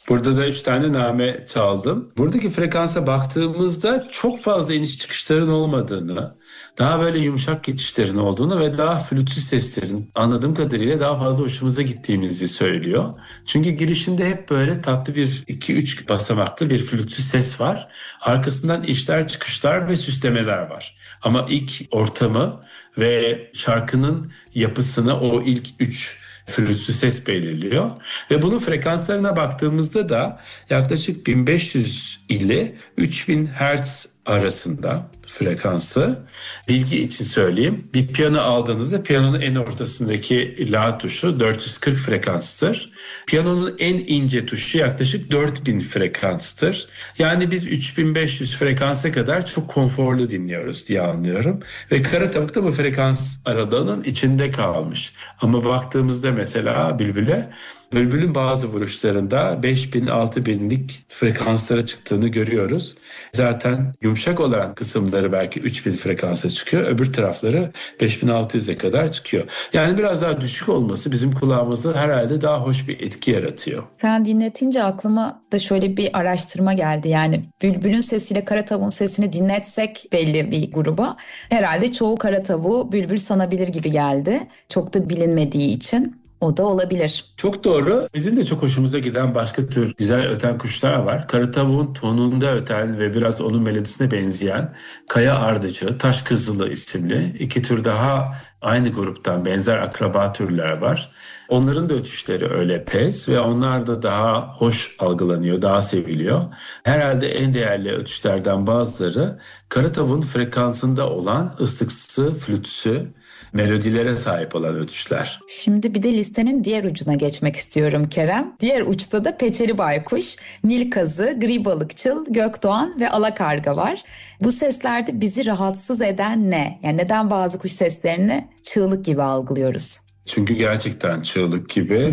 Burada da 3 tane name çaldım. Buradaki frekansa baktığımızda çok fazla iniş çıkışların olmadığını, daha böyle yumuşak geçişlerin olduğunu ve daha flütü seslerin anladığım kadarıyla daha fazla hoşumuza gittiğimizi söylüyor. Çünkü girişinde hep böyle tatlı bir 2-3 basamaklı bir flütü ses var. Arkasından inişler, çıkışlar ve süslemeler var. Ama ilk ortamı ve şarkının yapısını o ilk 3 flütü ses belirliyor. Ve bunun frekanslarına baktığımızda da yaklaşık 1500 ile 3000 Hz arasında frekansı. Bilgi için söyleyeyim. Bir piyano aldığınızda piyanonun en ortasındaki la tuşu 440 frekanstır. Piyanonun en ince tuşu yaklaşık 4000 frekanstır. Yani biz 3500 frekansa kadar çok konforlu dinliyoruz diye anlıyorum. Ve Kara Tavuk da bu frekans aralığının içinde kalmış. Ama baktığımızda mesela Bülbül'ün bazı vuruşlarında 5000-6000'lik frekanslara çıktığını görüyoruz. Zaten yumuşak olan kısımları belki 3000 frekansa çıkıyor. Öbür tarafları 5600'e kadar çıkıyor. Yani biraz daha düşük olması bizim kulağımızda herhalde daha hoş bir etki yaratıyor. Sen dinletince aklıma da şöyle bir araştırma geldi. Yani Bülbül'ün sesiyle Kara Tavuk'un sesini dinletsek belli bir gruba, herhalde çoğu Kara Tavuğu Bülbül sanabilir gibi geldi. Çok da bilinmediği için. O da olabilir. Çok doğru. Bizim de çok hoşumuza giden başka tür güzel öten kuşlar var. Kara tavuğun tonunda öten ve biraz onun melodisine benzeyen kaya ardıcı, taş kızılı isimli 2 tür daha aynı gruptan benzer akraba türler var. Onların da ötüşleri öyle pes ve onlar da daha hoş algılanıyor, daha seviliyor. Herhalde en değerli ötüşlerden bazıları kara tavuğun frekansında olan ıslıksı, flütüsü, melodilere sahip olan ötüşler. Şimdi bir de listenin diğer ucuna geçmek istiyorum Kerem. Diğer uçta da peçeli baykuş, nil kazı, gri balıkçıl, gökdoğan ve alakarga var. Bu seslerde bizi rahatsız eden ne? Yani neden bazı kuş seslerini çığlık gibi algılıyoruz? Çünkü gerçekten çığlık gibi.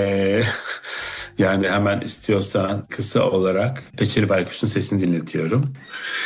Yani hemen istiyorsan kısa olarak peçeli baykuşun sesini dinletiyorum.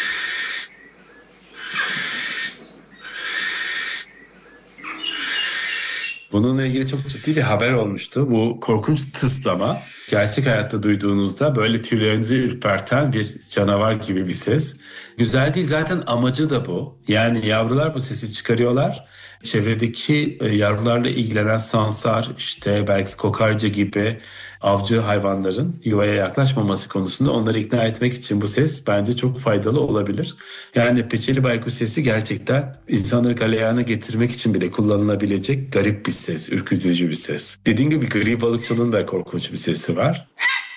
Bununla ilgili çok ciddi bir haber olmuştu. Bu korkunç tıslama gerçek hayatta duyduğunuzda böyle tüylerinizi ürperten bir canavar gibi bir ses. Güzel değil, zaten amacı da bu. Yani yavrular bu sesi çıkarıyorlar. Çevredeki yavrularla ilgilenen sansar, işte belki kokarca gibi avcı hayvanların yuvaya yaklaşmaması konusunda onları ikna etmek için bu ses bence çok faydalı olabilir. Yani peçeli baykuş sesi gerçekten insanları galeyana getirmek için bile kullanılabilecek garip bir ses, ürkütücü bir ses. Dediğim gibi gri balıkçının da korkunç bir sesi var.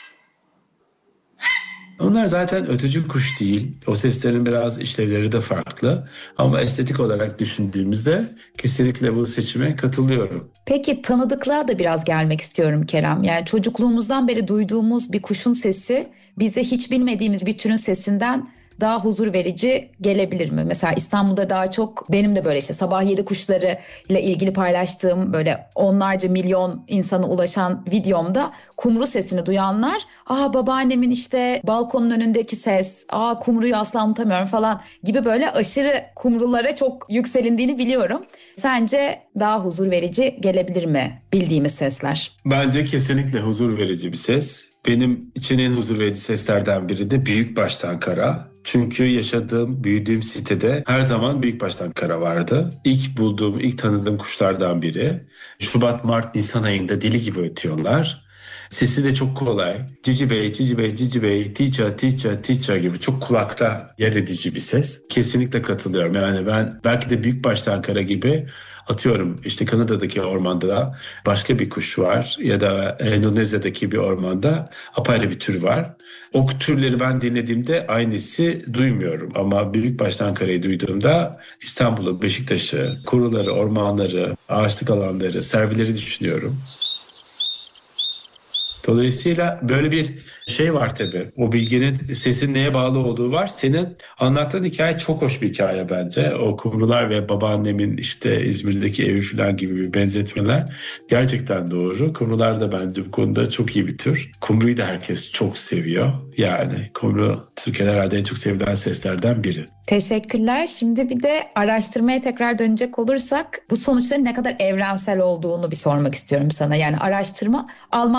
Onlar zaten ötücü kuş değil. O seslerin biraz işlevleri de farklı. Ama estetik olarak düşündüğümüzde kesinlikle bu seçime katılıyorum. Peki tanıdıklığa da biraz gelmek istiyorum Kerem. Yani çocukluğumuzdan beri duyduğumuz bir kuşun sesi bize hiç bilmediğimiz bir türün sesinden daha huzur verici gelebilir mi? Mesela İstanbul'da daha çok benim de böyle işte sabah 7 kuşları ile ilgili paylaştığım böyle onlarca milyon insana ulaşan videomda kumru sesini duyanlar, babaannemin işte balkonun önündeki ses, kumruyu asla unutamıyorum falan gibi böyle aşırı kumrulara çok yükselindiğini biliyorum. Sence daha huzur verici gelebilir mi bildiğimiz sesler? Bence kesinlikle huzur verici bir ses. Benim için en huzur verici seslerden biri de büyükbaştan kara. Çünkü yaşadığım, büyüdüğüm sitede her zaman büyükbaştan kara vardı. İlk tanıdığım kuşlardan biri. Şubat, Mart, Nisan ayında deli gibi ötüyorlar. Sesi de çok kolay. Cici bey, cici bey, cici bey, tiça, tiça, tiça gibi çok kulakta yer edici bir ses. Kesinlikle katılıyorum. Yani ben belki de büyükbaştan kara gibi atıyorum işte Kanada'daki ormanda da başka bir kuş var ya da Endonezya'daki bir ormanda apayrı bir tür var. O türleri ben dinlediğimde aynısı duymuyorum ama büyükbaştan karayı duyduğumda İstanbul'u, Beşiktaş'ı, kuruları, ormanları, ağaçlık alanları, servileri düşünüyorum. Dolayısıyla böyle bir şey var tabii. O bilginin sesin neye bağlı olduğu var. Senin anlattığın hikaye çok hoş bir hikaye bence. O kumrular ve babaannemin işte İzmir'deki evi falan gibi bir benzetmeler gerçekten doğru. Kumrular da bence bu konuda çok iyi bir tür. Kumruyu da herkes çok seviyor. Yani kumru Türkiye'de herhalde en çok sevilen seslerden biri. Teşekkürler. Şimdi bir de araştırmaya tekrar dönecek olursak bu sonuçların ne kadar evrensel olduğunu bir sormak istiyorum sana. Yani araştırma Almanya'da yaşayan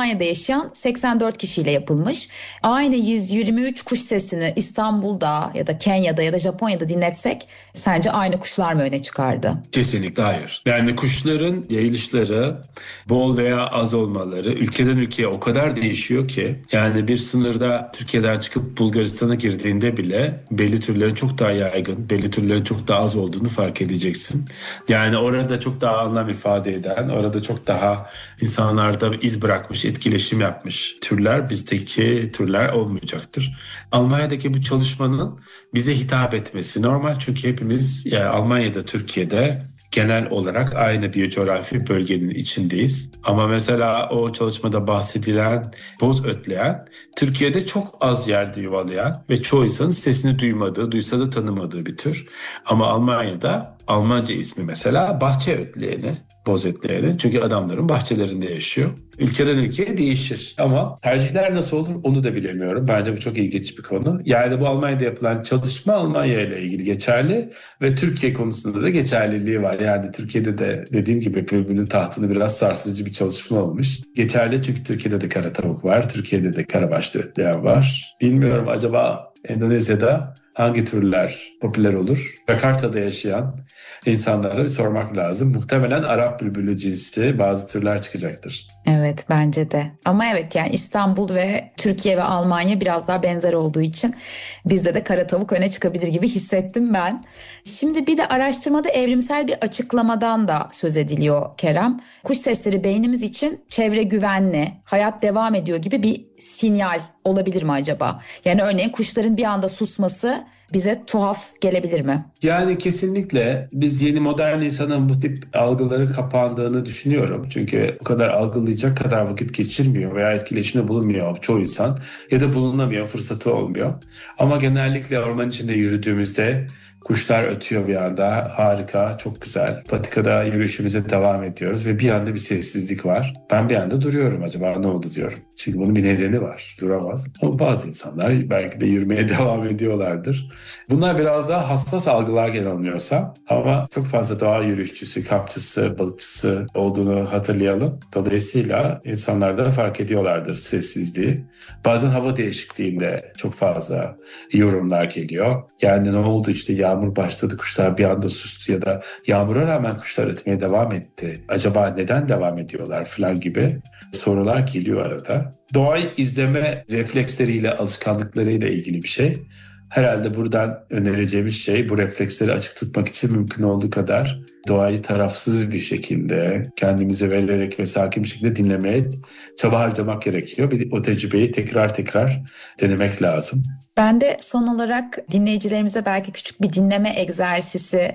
yaşayan 84 kişiyle yapılmış. Aynı 123 kuş sesini İstanbul'da ya da Kenya'da ya da Japonya'da dinletsek sence aynı kuşlar mı öne çıkardı? Kesinlikle hayır. Yani kuşların yayılışları, bol veya az olmaları ülkeden ülkeye o kadar değişiyor ki, yani bir sınırda Türkiye'den çıkıp Bulgaristan'a girdiğinde bile belli türlerin çok daha yaygın, belli türlerin çok daha az olduğunu fark edeceksin. Yani orada çok daha anlam ifade eden, orada çok daha insanlarda iz bırakmış, etkileşim yapmış türler bizdeki türler olmayacaktır. Almanya'daki bu çalışmanın bize hitap etmesi normal, çünkü hepimiz, yani Almanya'da, Türkiye'de genel olarak aynı biyocoğrafi bölgenin içindeyiz. Ama mesela o çalışmada bahsedilen boz ötleyen, Türkiye'de çok az yerde yuvalayan ve çoğu insanın sesini duymadığı, duysa da tanımadığı bir tür. Ama Almanya'da Almanca ismi mesela bahçe ötleyeni, boz ötleyeni. Çünkü adamların bahçelerinde yaşıyor. Ülkeden ülkeye değişir. Ama tercihler nasıl olur onu da bilemiyorum. Bence bu çok ilginç bir konu. Yani bu Almanya'da yapılan çalışma Almanya ile ilgili geçerli ve Türkiye konusunda da geçerliliği var. Yani Türkiye'de de dediğim gibi Bülbül'ün tahtını biraz sarsıcı bir çalışma olmuş. Geçerli çünkü Türkiye'de de kara tavuk var. Türkiye'de de karabaşlı ötleyen var. Bilmiyorum, acaba Endonezya'da hangi türler popüler olur? Jakarta'da yaşayan insanlara bir sormak lazım. Muhtemelen Arap bülbülü cinsi bazı türler çıkacaktır. Evet, bence de. Ama evet, yani İstanbul ve Türkiye ve Almanya biraz daha benzer olduğu için bizde de kara tavuk öne çıkabilir gibi hissettim ben. Şimdi bir de araştırmada evrimsel bir açıklamadan da söz ediliyor Kerem. Kuş sesleri beynimiz için çevre güvenli, hayat devam ediyor gibi bir sinyal olabilir mi acaba? Yani örneğin kuşların bir anda susması bize tuhaf gelebilir mi? Yani kesinlikle biz yeni modern insanın bu tip algıları kapandığını düşünüyorum. Çünkü o kadar algılayacak kadar vakit geçirmiyor veya etkileşimde bulunmuyor çoğu insan, ya da bulunamıyor, fırsatı olmuyor. Ama genellikle orman içinde yürüdüğümüzde kuşlar ötüyor bir anda. Harika, çok güzel. Patikada yürüyüşümüze devam ediyoruz ve bir anda bir sessizlik var. Ben bir anda duruyorum, acaba ne oldu diyorum. Çünkü bunun bir nedeni var. Duramaz. Ama bazı insanlar belki de yürümeye devam ediyorlardır. Bunlar biraz daha hassas algılar yanılmıyorsam. Ama çok fazla doğa yürüyüşçüsü, kampçısı, balıkçısı olduğunu hatırlayalım. Dolayısıyla insanlar da fark ediyorlardır sessizliği. Bazen hava değişikliğinde çok fazla yorumlar geliyor. Yani ne oldu, işte yağmur başladı, kuşlar bir anda sustu ya da yağmura rağmen kuşlar ötmeye devam etti. Acaba neden devam ediyorlar falan gibi sorular geliyor arada. Doğayı izleme refleksleriyle, alışkanlıklarıyla ilgili bir şey. Herhalde buradan önereceğimiz şey, bu refleksleri açık tutmak için mümkün olduğu kadar doğayı tarafsız bir şekilde, kendimize vererek ve sakin bir şekilde dinlemeye çaba harcamak gerekiyor. O tecrübeyi tekrar tekrar denemek lazım. Ben de son olarak dinleyicilerimize belki küçük bir dinleme egzersizi